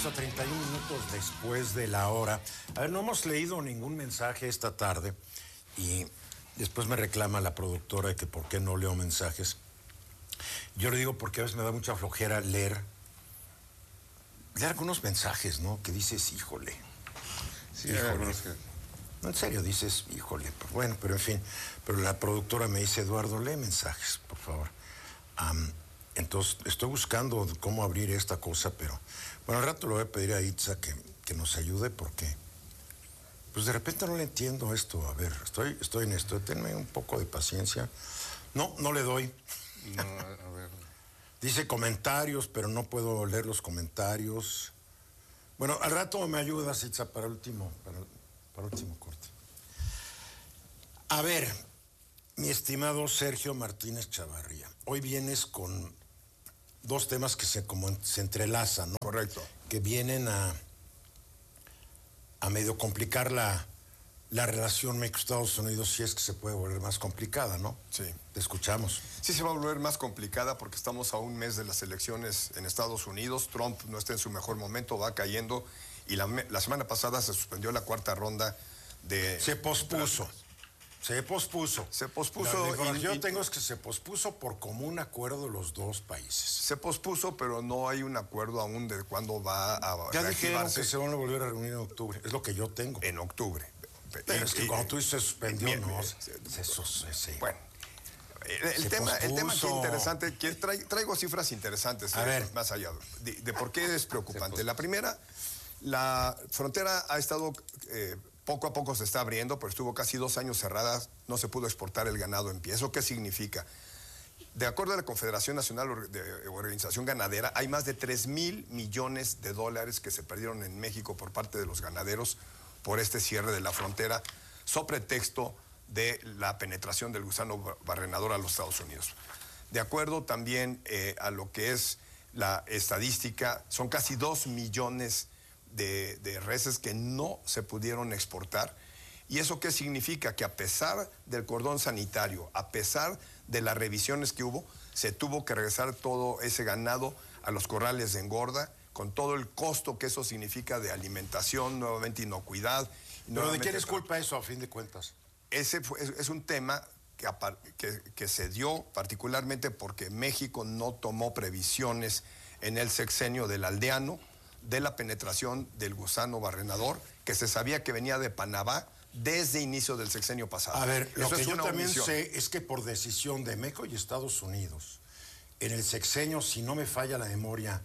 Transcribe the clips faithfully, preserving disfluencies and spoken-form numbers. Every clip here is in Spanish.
regreso a treinta y un minutos después de la hora. A ver, no hemos leído ningún mensaje esta tarde y después me reclama la productora de que por qué no leo mensajes. Yo le digo porque a veces me da mucha flojera leer, leer algunos mensajes, ¿no? Que dices, híjole. Sí, hay algunos que... No, en serio, dices, híjole. Pues bueno, pero en fin. Pero la productora me dice, Eduardo, lee mensajes, por favor. Um, entonces, estoy buscando cómo abrir esta cosa, pero... Bueno, al rato le voy a pedir a Itza que, que nos ayude porque... Pues de repente no le entiendo esto. A ver, estoy, estoy en esto. Tenme un poco de paciencia. No, no le doy. No, a ver. Dice comentarios, pero no puedo leer los comentarios. Bueno, al rato me ayudas, Itza, para último, para, para último corte. A ver, mi estimado Sergio Martínez Chavarría, hoy vienes con dos temas que se, como, se entrelazan, ¿no? Correcto. Que vienen a, a medio complicar la, la relación México-Estados Unidos, si es que se puede volver más complicada, ¿no? Sí. Te escuchamos. Sí, se va a volver más complicada porque estamos a un mes de las elecciones en Estados Unidos. Trump no está en su mejor momento, va cayendo. Y la, la semana pasada se suspendió la cuarta ronda de... Se pospuso. Se pospuso. Se pospuso. La información y, que yo y, tengo es que se pospuso por común acuerdo de los dos países. Se pospuso, pero no hay un acuerdo aún de cuándo va a Ya dijeron que se van a volver a reunir en octubre. Es lo que yo tengo. En octubre. Pero y, es que y, cuando tú dices se suspendió, bien, no. Se, se, se, se, bueno. El, el, tema, el tema que es interesante, que traigo, traigo cifras interesantes, a eh, ver. más allá de, de por qué es preocupante. La primera, la frontera ha estado, eh, poco a poco se está abriendo, pero estuvo casi dos años cerrada, no se pudo exportar el ganado en pie. ¿Eso qué significa? De acuerdo a la Confederación Nacional de Organización Ganadera, hay más de tres mil millones de dólares que se perdieron en México por parte de los ganaderos por este cierre de la frontera, sobre pretexto de la penetración del gusano barrenador a los Estados Unidos. De acuerdo también eh, a lo que es la estadística, son casi dos millones de, de reses que no se pudieron exportar. ¿Y eso qué significa? Que a pesar del cordón sanitario, a pesar de las revisiones que hubo, se tuvo que regresar todo ese ganado a los corrales de engorda, con todo el costo que eso significa de alimentación, nuevamente inocuidad. ¿Pero de quién es culpa eso, a fin de cuentas? Ese fue, es, es un tema que, que, que se dio particularmente porque México no tomó previsiones en el sexenio del aldeano de la penetración del gusano barrenador, que se sabía que venía de Panamá desde inicio del sexenio pasado. A ver, Eso lo que es yo también omisión. sé es que por decisión de México y Estados Unidos, en el sexenio, si no me falla la memoria,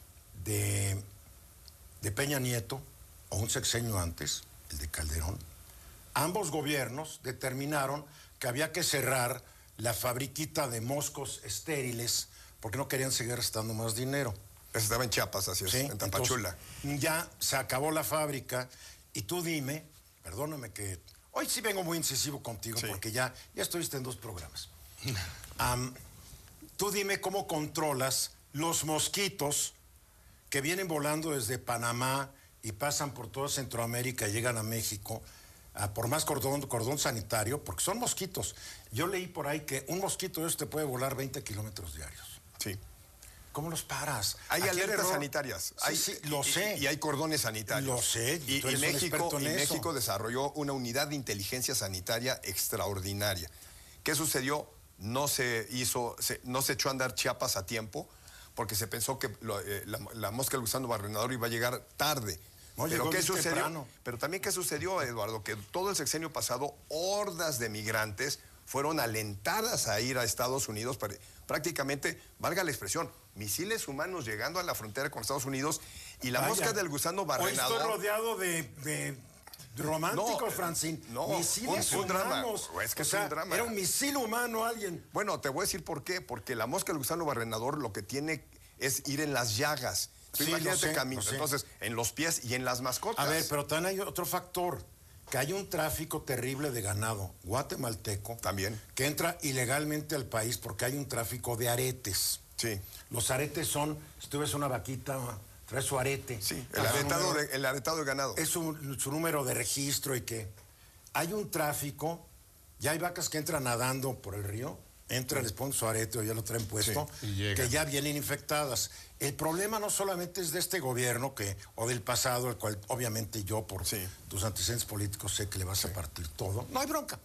de, de Peña Nieto, o un sexenio antes, el de Calderón, ambos gobiernos determinaron que había que cerrar la fabriquita de moscos estériles porque no querían seguir gastando más dinero. Estaba en Chiapas, así es, ¿Sí? en Tapachula. Entonces, ya se acabó la fábrica y tú dime, perdóname que hoy sí vengo muy incisivo contigo, sí, porque ya, ya estuviste en dos programas. um, tú dime cómo controlas los mosquitos que vienen volando desde Panamá y pasan por toda Centroamérica y llegan a México, uh, por más cordón, cordón sanitario, porque son mosquitos. Yo leí por ahí que un mosquito de eso te puede volar veinte kilómetros diarios. Sí. ¿Cómo los paras? Hay alertas error... sanitarias. Sí, hay, sí, lo y, sé. Y hay cordones sanitarios. Lo sé. Y, tú y, eres México, un y en México eso. desarrolló una unidad de inteligencia sanitaria extraordinaria. ¿Qué sucedió? No se hizo, se, no se echó a andar Chiapas a tiempo, porque se pensó que lo, eh, la, la mosca del gusano barrenador iba a llegar tarde. No, pero ¿qué sucedió? Temprano. Pero también ¿qué sucedió, Eduardo? Que todo el sexenio pasado, hordas de migrantes fueron alentadas a ir a Estados Unidos, para, prácticamente, valga la expresión, misiles humanos llegando a la frontera con Estados Unidos y la Vaya. mosca del gusano barrenador... Hoy estoy rodeado de, de románticos, no, Francín. No, misiles un, un humanos. drama. Es que o es sea, un drama. Era un misil humano alguien. Bueno, te voy a decir por qué. Porque la mosca del gusano barrenador lo que tiene es ir en las llagas. Tú sí, imagínate caminar, entonces, en los pies y en las mascotas. A ver, pero también hay otro factor. Que hay un tráfico terrible de ganado guatemalteco. También. Que entra ilegalmente al país porque hay un tráfico de aretes. Sí. Los aretes son, si tú ves una vaquita, trae su arete. Sí, el aretado, de, el aretado de ganado. Es su, su número de registro y que hay un tráfico, ya hay vacas que entran nadando por el río entra, les ponen su arete o ya lo traen puesto, sí, que ya vienen infectadas. El problema no solamente es de este gobierno que o del pasado, el cual obviamente yo por sí. tus antecedentes políticos sé que le vas sí. a partir todo. No hay bronca.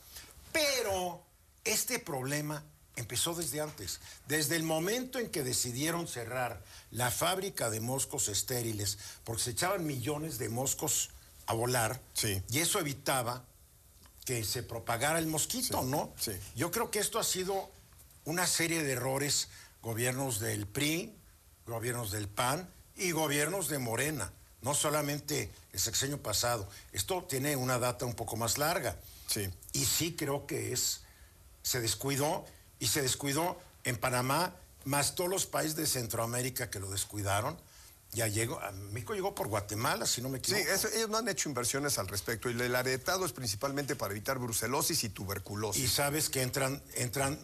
Pero este problema empezó desde antes. Desde el momento en que decidieron cerrar la fábrica de moscos estériles, porque se echaban millones de moscos a volar, sí. y eso evitaba que se propagara el mosquito, sí. ¿no? Sí. Yo creo que esto ha sido una serie de errores, gobiernos del P R I, gobiernos del P A N y gobiernos de Morena, no solamente el sexenio pasado. Esto tiene una data un poco más larga. Sí. Y sí creo que es, se descuidó, y se descuidó en Panamá, más todos los países de Centroamérica que lo descuidaron. Ya llegó, a México llegó por Guatemala, si no me equivoco. Sí, eso, ellos no han hecho inversiones al respecto, y el aretado es principalmente para evitar brucelosis y tuberculosis. Y sabes que entran, entran,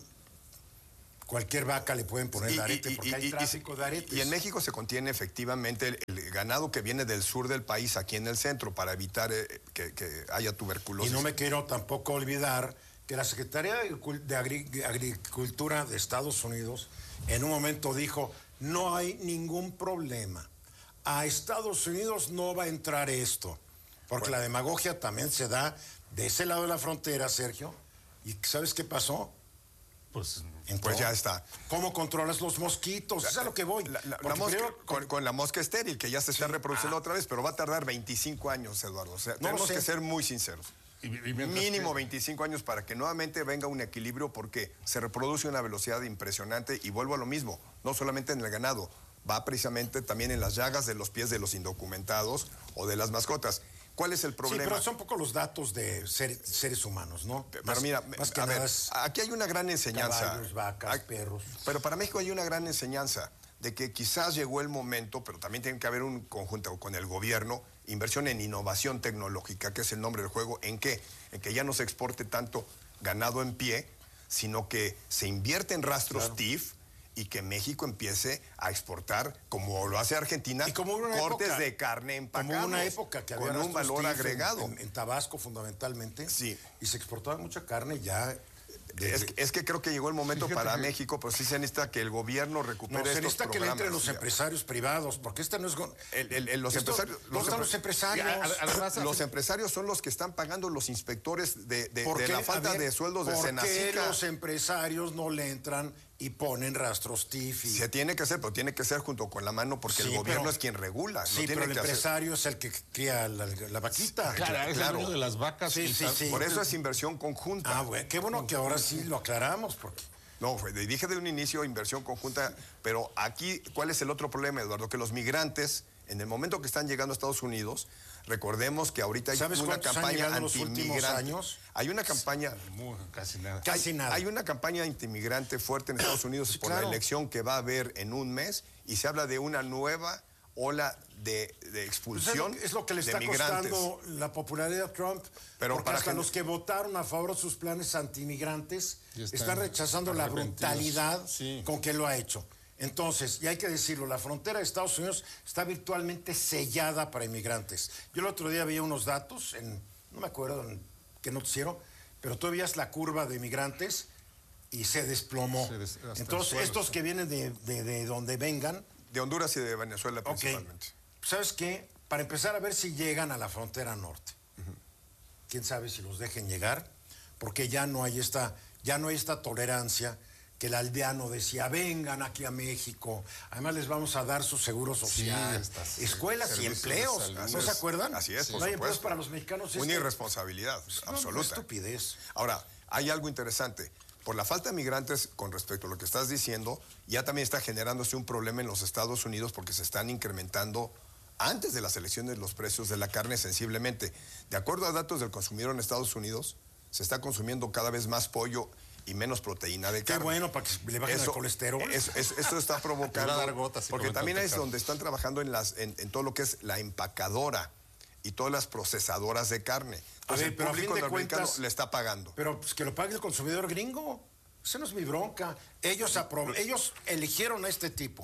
cualquier vaca le pueden poner y, arete, y, porque y, hay y, tráfico y, de aretes. Y en México se contiene efectivamente el, el ganado que viene del sur del país, aquí en el centro, para evitar eh, que, que haya tuberculosis. Y no me quiero tampoco olvidar que la Secretaría de Agricultura de Estados Unidos en un momento dijo, no hay ningún problema. A Estados Unidos no va a entrar esto, porque bueno. la demagogia también se da de ese lado de la frontera, Sergio. ¿Y sabes qué pasó? Pues, pues ya está. ¿Cómo controlas los mosquitos? La, es a lo que voy. La, la, la mosca, primero, con, con la mosca estéril, que ya se está sí. reproduciendo ah. otra vez, pero va a tardar veinticinco años, Eduardo. O sea, no tenemos que ser muy sinceros. Y, y Mínimo que... veinticinco años para que nuevamente venga un equilibrio, porque se reproduce a una velocidad impresionante, y vuelvo a lo mismo, no solamente en el ganado, va precisamente también en las llagas de los pies de los indocumentados o de las mascotas. ¿Cuál es el problema? Sí, pero son poco los datos de ser, seres humanos, ¿no? Pero más, mira, más que a nada ver, aquí hay una gran enseñanza. Caballos, vacas, hay, perros. Pero para México hay una gran enseñanza de que quizás llegó el momento, pero también tiene que haber un conjunto con el gobierno, inversión en innovación tecnológica, que es el nombre del juego. ¿En qué? En que ya no se exporte tanto ganado en pie, sino que se invierte en rastros claro. T I F, y que México empiece a exportar, como lo hace Argentina, y como una cortes época, de carne empacados. Como una época que había con un valor agregado. En, en, en Tabasco, fundamentalmente. Sí. Y se exportaba mucha carne ya. De, es, es que creo que llegó el momento para que... México, pero sí se necesita que el gobierno recupere no, estos programas. Se necesita que le entren los ya. empresarios privados, porque este no es... El, el, el, los Esto, empresarios... Los, están los empresarios? Además, los empresarios son los que están pagando los inspectores de, de, de la falta ver, de sueldos de Senacica. ¿Por qué los empresarios no le entran y ponen rastros T I F? Y... Se tiene que hacer, pero tiene que ser junto con la mano, porque sí, el gobierno pero, es quien regula. Sí, no tiene pero el que empresario hacer... es el que cría la, la vaquita. Claro, claro, es el dueño de las vacas. Sí, sí, sí. Por eso es inversión conjunta. Ah, bueno, qué bueno que ahora sí lo aclaramos, porque... No, dije de un inicio inversión conjunta, pero aquí, ¿cuál es el otro problema, Eduardo? Que los migrantes, en el momento que están llegando a Estados Unidos, recordemos que ahorita hay una campaña antimigrante. Hay una campaña... Muy, casi nada. Casi hay, nada. Hay una campaña antimigrante fuerte en Estados Unidos sí, por claro. la elección que va a haber en un mes, y se habla de una nueva ola de, de expulsión pues es, lo, es lo que le está migrantes. Costando la popularidad a Trump, pero porque para hasta que... los que votaron a favor de sus planes antimigrantes están, están rechazando la brutalidad sí. con que lo ha hecho. Entonces, y hay que decirlo, la frontera de Estados Unidos está virtualmente sellada para inmigrantes. Yo el otro día veía unos datos, en, no me acuerdo en qué noticiero, pero tú veías la curva de inmigrantes y se desplomó. Se des, Entonces, suelo, estos sí. que vienen de, de, de donde vengan... De Honduras y de Venezuela principalmente. Okay. ¿Sabes qué? Para empezar a ver si llegan a la frontera norte. Uh-huh. ¿Quién sabe si los dejen llegar? Porque ya no hay esta, ya no hay esta tolerancia que el aldeano decía, vengan aquí a México, además les vamos a dar su seguro social, sí, está, escuelas sí, y empleos. ¿No es, se acuerdan? Así es, sí. por no hay empleos para los mexicanos. Una este... irresponsabilidad pues, absoluta. Una estupidez. Ahora, hay algo interesante. Por la falta de migrantes, con respecto a lo que estás diciendo, ya también está generándose un problema en los Estados Unidos, porque se están incrementando antes de las elecciones los precios de la carne sensiblemente. De acuerdo a datos del consumidor en Estados Unidos, se está consumiendo cada vez más pollo y menos proteína de carne. Qué bueno, para que le bajen eso, el colesterol. Eso, eso, eso está provocando... dar gotas porque también es donde están trabajando en, las, en, en todo lo que es la empacadora y todas las procesadoras de carne. Entonces, a ver, pero el público norteamericano le está pagando. Pero pues, que lo pague el consumidor gringo. Esa no es mi bronca. Ellos, apro- ellos eligieron a este tipo.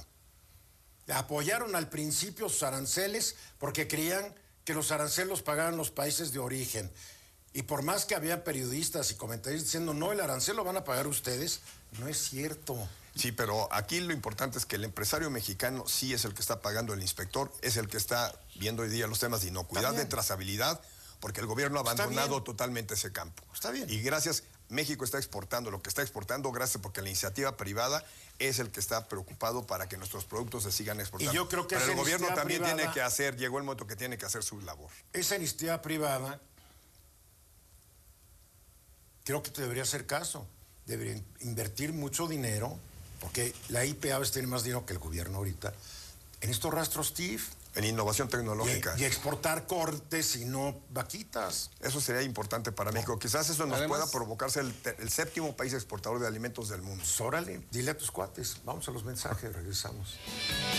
Apoyaron al principio sus aranceles porque creían que los aranceles los pagaban los países de origen. Y por más que había periodistas y comentaristas diciendo, no, el arancel lo van a pagar ustedes, no es cierto. Sí, pero aquí lo importante es que el empresario mexicano sí es el que está pagando, el inspector es el que está viendo hoy día los temas de inocuidad, de trazabilidad, porque el gobierno ha abandonado totalmente ese campo. Está bien. Y gracias, México está exportando lo que está exportando, gracias porque la iniciativa privada es el que está preocupado para que nuestros productos se sigan exportando. Y yo creo que pero esa el gobierno iniciativa también privada, tiene que hacer, llegó el momento que tiene que hacer su labor. Esa iniciativa privada, creo que te debería hacer caso. Debería invertir mucho dinero, porque la I P A a veces tiene más dinero que el gobierno ahorita, en estos rastros T I F. En innovación tecnológica. Y, y exportar cortes y no vaquitas. Eso sería importante para no. México. Quizás eso nos Además, pueda provocarse el, el séptimo país exportador de alimentos del mundo. Pues órale, dile a tus cuates. Vamos a los mensajes, regresamos.